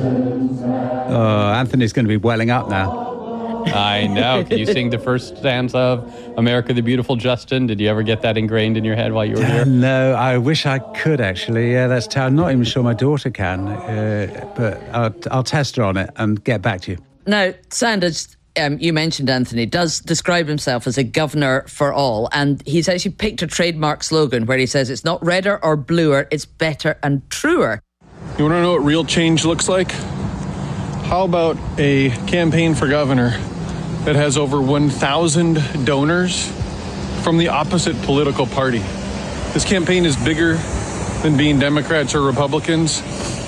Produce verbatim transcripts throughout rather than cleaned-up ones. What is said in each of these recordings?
Oh, Anthony's going to be welling up now. I know. Can you sing the first stanza of America the Beautiful, Justin? Did you ever get that ingrained in your head while you were here? Uh, no, I wish I could, actually. Yeah, that's t- I'm not even sure my daughter can, uh, but I'll, I'll test her on it and get back to you. Now, Sanders, um, you mentioned Anthony, does describe himself as a governor for all, and he's actually picked a trademark slogan where he says it's not redder or bluer, it's better and truer. You want to know what real change looks like? How about a campaign for governor that has over one thousand donors from the opposite political party? This campaign is bigger than being Democrats or Republicans.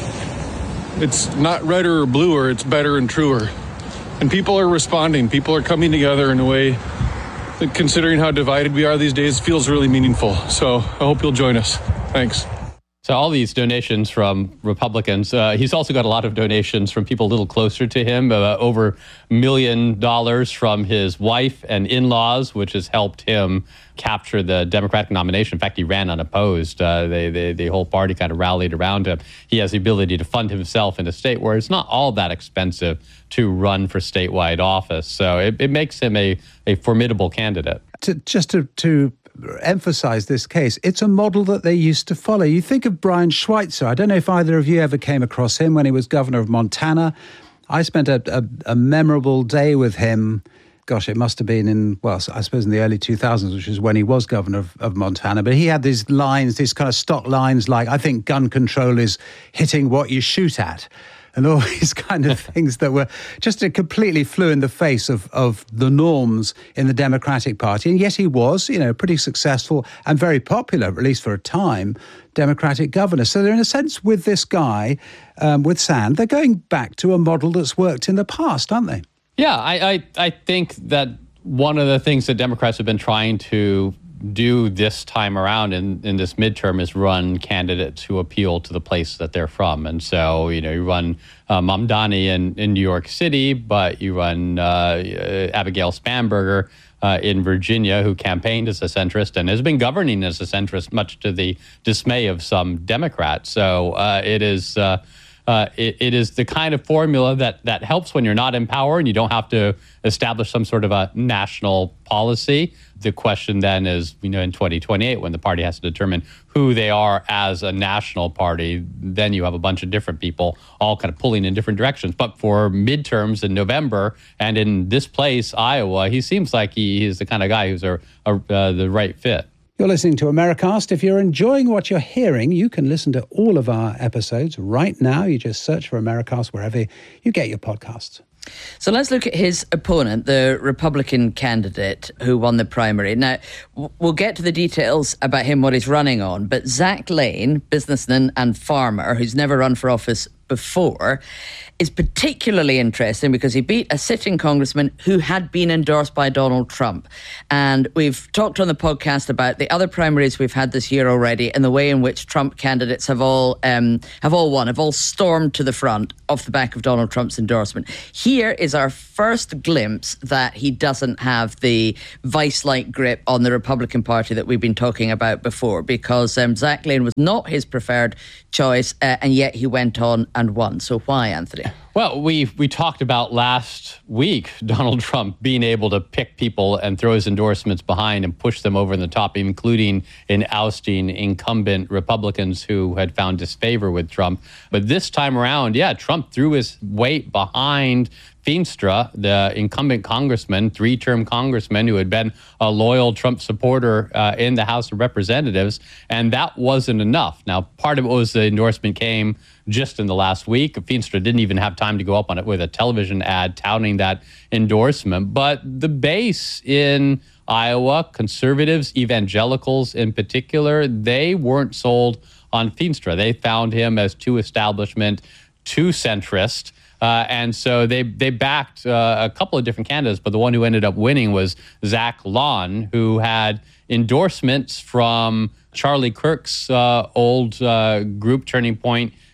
It's not redder or bluer, it's better and truer. And people are responding. People are coming together in a way that, considering how divided we are these days, feels really meaningful. So I hope you'll join us. Thanks. So all these donations from Republicans. Uh, he's also got a lot of donations from people a little closer to him, uh, over a million dollars from his wife and in-laws, which has helped him capture the Democratic nomination. In fact, he ran unopposed. Uh, they, they, the whole party kind of rallied around him. He has the ability to fund himself in a state where it's not all that expensive to run for statewide office. So it, it makes him a, a formidable candidate. To, just to... to emphasize this case, it's a model that they used to follow. You think of Brian Schweitzer. I don't know if either of you ever came across him when he was governor of Montana. I spent a, a, a memorable day with him. Gosh, it must have been in, well, I suppose in the early two thousands, which is when he was governor of, of Montana. But he had these lines, these kind of stock lines like, I think gun control is hitting what you shoot at. And all these kind of things that were just a completely flew in the face of, of the norms in the Democratic Party. And yet he was, you know, pretty successful and very popular, at least for a time, Democratic governor. So they're in a sense with this guy, um, with Sand, they're going back to a model that's worked in the past, aren't they? Yeah, I, I, I think that one of the things that Democrats have been trying to do this time around in, in this midterm is run candidates who appeal to the place that they're from. And so, you know, you run uh, Mamdani in, in New York City, but you run uh, Abigail Spanberger uh, in Virginia, who campaigned as a centrist and has been governing as a centrist, much to the dismay of some Democrats. So uh, it is... Uh, Uh, it, it is the kind of formula that, that helps when you're not in power and you don't have to establish some sort of a national policy. The question then is, you know, in twenty twenty-eight, when the party has to determine who they are as a national party, then you have a bunch of different people all kind of pulling in different directions. But for midterms in November and in this place, Iowa, he seems like he is the kind of guy who's a, a, uh, the right fit. You're listening to Americast. If you're enjoying what you're hearing, you can listen to all of our episodes right now. You just search for Americast wherever you get your podcasts. So let's look at his opponent, the Republican candidate who won the primary. Now, we'll get to the details about him, what he's running on, but Zach Lane, businessman and farmer who's never run for office before, is particularly interesting because he beat a sitting congressman who had been endorsed by Donald Trump. And we've talked on the podcast about the other primaries we've had this year already and the way in which Trump candidates have all um, have all won, have all stormed to the front off the back of Donald Trump's endorsement. Here is our first glimpse that he doesn't have the vice-like grip on the Republican Party that we've been talking about before, because um, Zach Lane was not his preferred choice, uh, and yet he went on and won. So why, Anthony? Well, we we talked about last week Donald Trump being able to pick people and throw his endorsements behind and push them over in the top, including in ousting incumbent Republicans who had found disfavor with Trump. But this time around, yeah, Trump threw his weight behind Feenstra, the incumbent congressman, three-term congressman who had been a loyal Trump supporter uh, in the House of Representatives, and that wasn't enough. Now, part of it was the endorsement came just in the last week. Feenstra didn't even have time to go up on it with a television ad touting that endorsement. But the base in Iowa, conservatives, evangelicals in particular, they weren't sold on Feenstra. They found him as too establishment, too centrist. Uh, and so they they backed uh, a couple of different candidates, but the one who ended up winning was Zach Lane, who had endorsements from Charlie Kirk's uh, old uh, group, Turning Point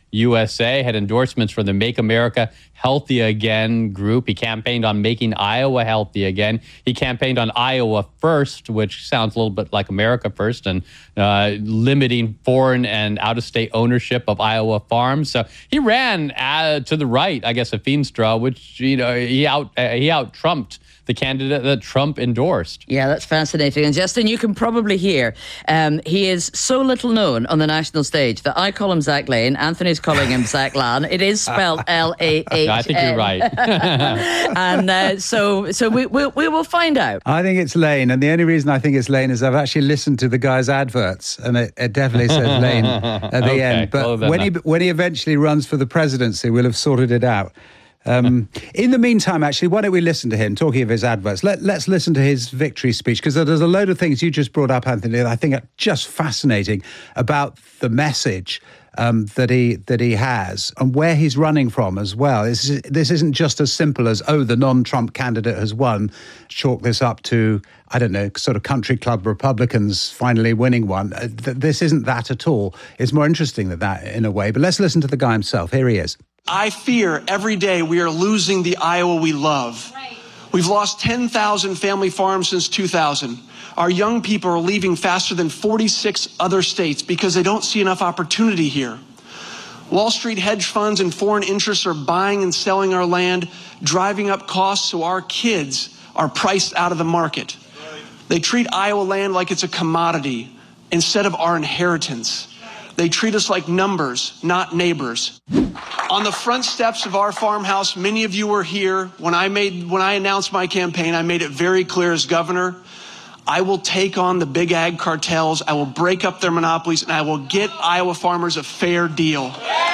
U S A, had endorsements from the Make America Healthy Again group. He campaigned on making Iowa healthy again. He campaigned on Iowa First, which sounds a little bit like America First, and uh, limiting foreign and out-of-state ownership of Iowa farms. So he ran uh, to the right, I guess, of Feenstra, which, you know, he out uh, he out-Trumped the candidate that Trump endorsed. Yeah, that's fascinating. And Justin, you can probably hear um, he is so little known on the national stage that I call him Zach Lane. Anthony's calling him Zach Lan. It is spelled L A H N. I think you're right. and uh, so so we, we, we will find out. I think it's Lane. And the only reason I think it's Lane is I've actually listened to the guy's adverts, and it, it definitely says Lane at the okay, end. But well, when he, when he eventually runs for the presidency, we'll have sorted it out. Um, in the meantime, actually, why don't we listen to him, talking of his adverts? Let, let's listen to his victory speech, because there's a load of things you just brought up, Anthony, that I think are just fascinating about the message um, that he that he has and where he's running from as well. This, is, this isn't just as simple as, oh, the non-Trump candidate has won. Chalk this up to, I don't know, sort of country club Republicans finally winning one. Uh, th- this isn't that at all. It's more interesting than that in a way. But let's listen to the guy himself. Here he is. I fear every day we are losing the Iowa we love. Right. We've lost ten thousand family farms since two thousand. Our young people are leaving faster than forty-six other states because they don't see enough opportunity here. Wall Street hedge funds and foreign interests are buying and selling our land, driving up costs so our kids are priced out of the market. Right. They treat Iowa land like it's a commodity instead of our inheritance. They treat us like numbers, not neighbors. On the front steps of our farmhouse, many of you were here when I made when I announced my campaign. I made it very clear as governor, I will take on the big ag cartels, I will break up their monopolies, and I will get Iowa farmers a fair deal.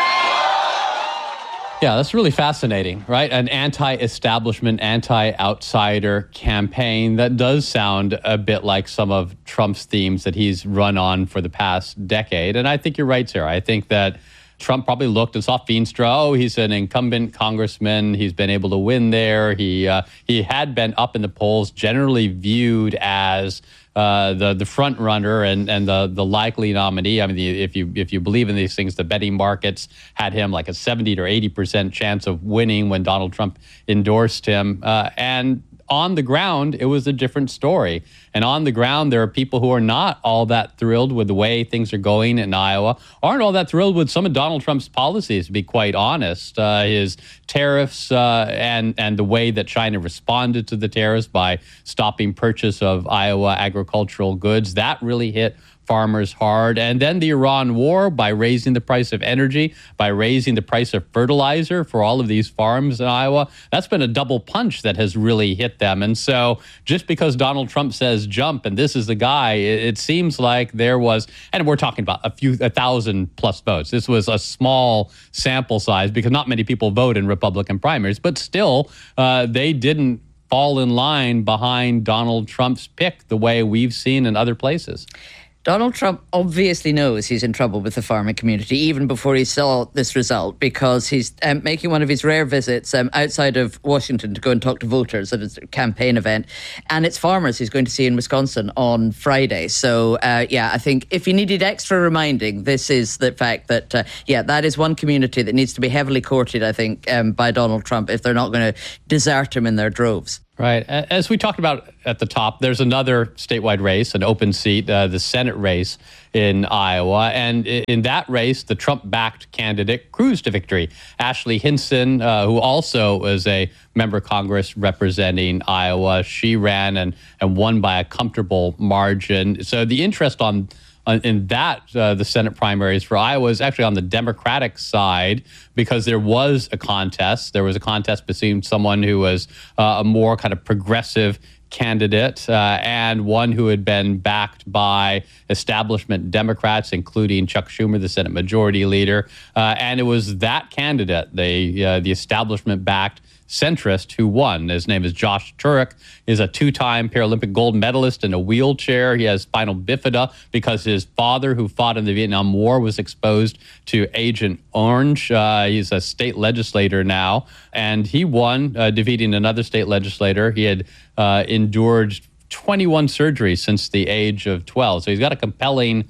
Yeah, that's really fascinating, right? An anti-establishment, anti-outsider campaign that does sound a bit like some of Trump's themes that he's run on for the past decade. And I think you're right, Sarah. I think that Trump probably looked and saw Feenstra. Oh, he's an incumbent congressman. He's been able to win there. He uh, he had been up in the polls, generally viewed as uh, the the front runner and and the the likely nominee. I mean, the, if you if you believe in these things, the betting markets had him like a seventy or eighty percent chance of winning when Donald Trump endorsed him. Uh, and on the ground, it was a different story. And on the ground, there are people who are not all that thrilled with the way things are going in Iowa, aren't all that thrilled with some of Donald Trump's policies, to be quite honest. Uh, his tariffs uh, and, and the way that China responded to the tariffs by stopping purchase of Iowa agricultural goods, that really hit farmers hard. And then the Iran war by raising the price of energy, by raising the price of fertilizer for all of these farms in Iowa. That's been a double punch that has really hit them. And so just because Donald Trump says jump and this is the guy, it, it seems like there was, and we're talking about a few, a thousand plus votes. This was a small sample size because not many people vote in Republican primaries, but still uh, they didn't fall in line behind Donald Trump's pick the way we've seen in other places. Donald Trump obviously knows he's in trouble with the farming community even before he saw this result, because he's um, making one of his rare visits um, outside of Washington to go and talk to voters at a campaign event. And it's farmers he's going to see in Wisconsin on Friday. So, uh, yeah, I think if you needed extra reminding, this is the fact that, uh, yeah, that is one community that needs to be heavily courted, I think, um, by Donald Trump if they're not going to desert him in their droves. Right. As we talked about at the top, there's another statewide race, an open seat, uh, the Senate race in Iowa. And in that race, the Trump-backed candidate cruised to victory. Ashley Hinson, uh, who also was a member of Congress representing Iowa, she ran and, and won by a comfortable margin. So the interest on in that, uh, the Senate primaries for Iowa is actually on the Democratic side, because there was a contest. There was a contest between someone who was uh, a more kind of progressive candidate uh, and one who had been backed by establishment Democrats, including Chuck Schumer, the Senate Majority Leader. Uh, and it was that candidate, the uh, the establishment-backed centrist, who won. His name is Josh Turek, is a two-time Paralympic gold medalist in a wheelchair. He has spinal bifida because his father, who fought in the Vietnam War, was exposed to Agent Orange. Uh, he's a state legislator now, and he won, uh, defeating another state legislator. He had uh, endured twenty-one surgeries since the age of twelve. So he's got a compelling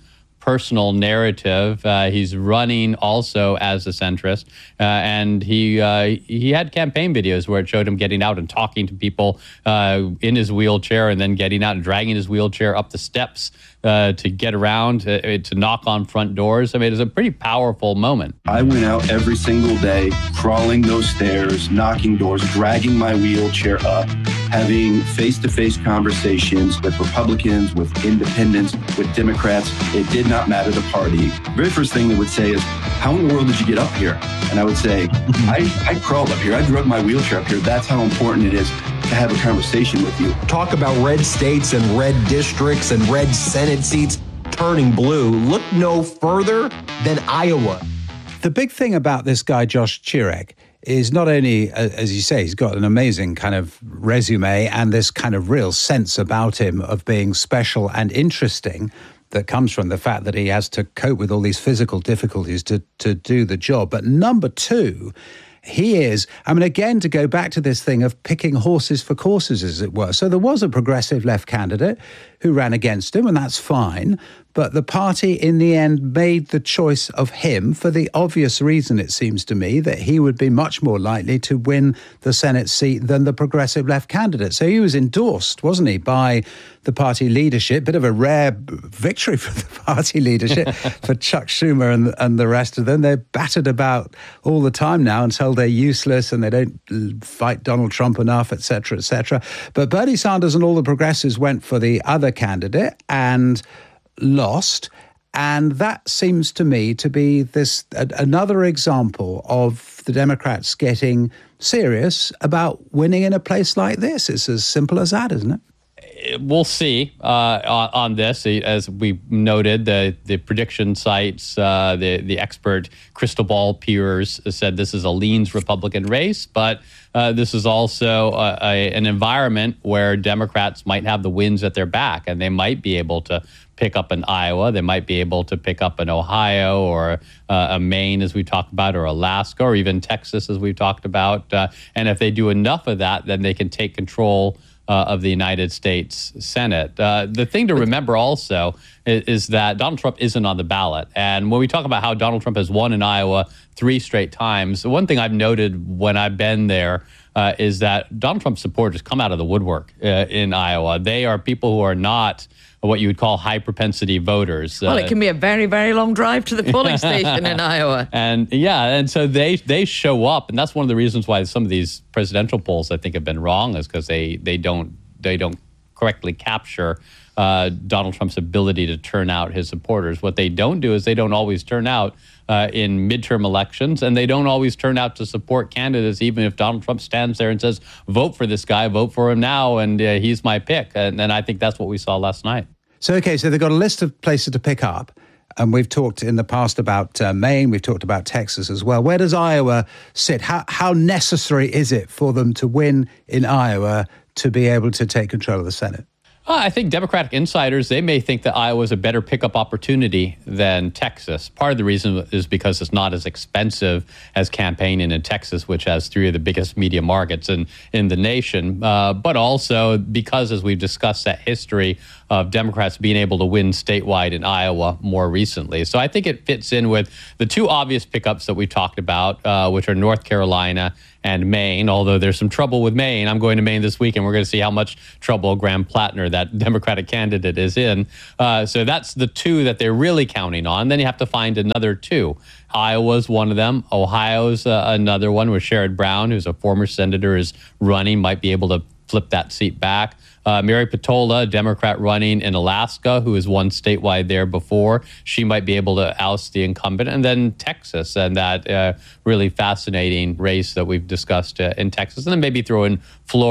personal narrative. Uh, he's running also as a centrist, uh, and he uh, he had campaign videos where it showed him getting out and talking to people uh, in his wheelchair, and then getting out and dragging his wheelchair up the steps uh, to get around, uh, to knock on front doors. I mean, it was a pretty powerful moment. I went out every single day, crawling those stairs, knocking doors, dragging my wheelchair up, having face-to-face conversations with Republicans, with independents, with Democrats. It did not matter the party. The very first thing they would say is, how in the world did you get up here? And I would say, I, I crawled up here. I drug my wheelchair up here. That's how important it is to have a conversation with you. Talk about red states and red districts and red Senate seats turning blue. Look no further than Iowa. The big thing about this guy, Josh Chirek, is not only, as you say, he's got an amazing kind of resume and this kind of real sense about him of being special and interesting that comes from the fact that he has to cope with all these physical difficulties to, to do the job. But number two, he is, I mean, again, to go back to this thing of picking horses for courses, as it were. So there was a progressive left candidate who ran against him, and that's fine. But the party, in the end, made the choice of him for the obvious reason, it seems to me, that he would be much more likely to win the Senate seat than the progressive left candidate. So he was endorsed, wasn't he, by the party leadership. Bit of a rare victory for the party leadership, for Chuck Schumer and, and the rest of them. They're battered about all the time now until they're useless and they don't fight Donald Trump enough, et cetera, et cetera. But Bernie Sanders and all the progressives went for the other candidate and lost. And that seems to me to be this a, another example of the Democrats getting serious about winning in a place like this. It's as simple as that, isn't it? We'll see uh, on, on this. As we noted, the, the prediction sites, uh, the, the expert crystal ball peers said this is a leans Republican race, but uh, this is also a, a, an environment where Democrats might have the winds at their back, and they might be able to pick up in Iowa. They might be able to pick up in Ohio or uh, a Maine, as we talked about, or Alaska, or even Texas, as we've talked about. Uh, and if they do enough of that, then they can take control Uh, of the United States Senate. Uh, the thing to remember also is, is that Donald Trump isn't on the ballot. And when we talk about how Donald Trump has won in Iowa three straight times, one thing I've noted when I've been there uh, is that Donald Trump supporters come out of the woodwork uh, in Iowa. They are people who are not what you would call high propensity voters. Well, uh, it can be a very, very long drive to the polling station in Iowa. And yeah, and so they they show up, and that's one of the reasons why some of these presidential polls I think have been wrong, is because they they don't they don't correctly capture uh, Donald Trump's ability to turn out his supporters. What they don't do is they don't always turn out uh, in midterm elections, and they don't always turn out to support candidates, even if Donald Trump stands there and says, vote for this guy, vote for him now, and uh, he's my pick. And, and I think that's what we saw last night. So, okay, so they've got a list of places to pick up. And we've talked in the past about uh, Maine. We've talked about Texas as well. Where does Iowa sit? How, how necessary is it for them to win in Iowa to be able to take control of the Senate? Uh, I think Democratic insiders, they may think that Iowa is a better pickup opportunity than Texas. Part of the reason is because it's not as expensive as campaigning in Texas, which has three of the biggest media markets in, in the nation, uh, but also because, as we've discussed, that history of Democrats being able to win statewide in Iowa more recently. So I think it fits in with the two obvious pickups that we talked about, uh, which are North Carolina and Maine, although there's some trouble with Maine. I'm going to Maine this week, and we're going to see how much trouble Graham Plattner, that Democratic candidate, is in. Uh, so that's the two that they're really counting on. Then you have to find another two. Iowa's one of them. Ohio's uh, another one, where Sherrod Brown, who's a former senator, is running, might be able to flip that seat back. Uh, Mary Patola, a Democrat running in Alaska, who has won statewide there before. She might be able to oust the incumbent. And then Texas, and that uh, really fascinating race that we've discussed uh, in Texas. And then maybe throw in Florida.